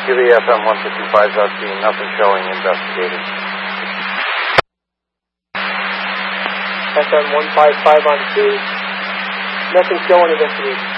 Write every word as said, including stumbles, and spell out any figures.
Q B F M one fifty-five South Beam, nothing showing, investigating. F M one fifty-five on two, nothing showing, investigating.